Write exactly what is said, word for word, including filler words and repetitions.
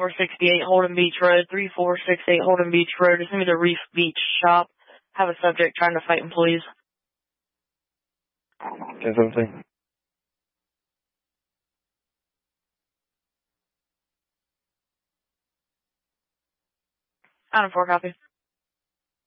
four six eight Holden Beach Road, three four six eight Holden Beach Road. It's going to be the Reef Beach shop. Have a subject trying to fight employees. Okay, something. Item four, copy.